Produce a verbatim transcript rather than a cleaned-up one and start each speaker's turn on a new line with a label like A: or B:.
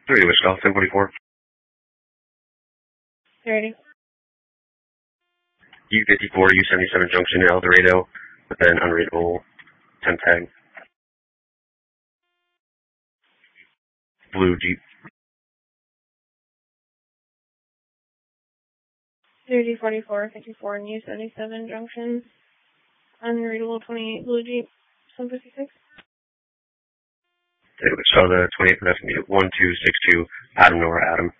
A: thirty, Wichita, ten forty-four.
B: thirty.
A: U fifty-four, U seventy-seven junction in El Dorado, with an unreadable ten tag. Blue Jeep.
B: thirty forty-four fifty-four and U seventy-seven junction. Unreadable twenty-eight Blue Jeep. seven fifty-six.
A: So the twenty-eight, that's going to be one two six two, Adam Nora Adam.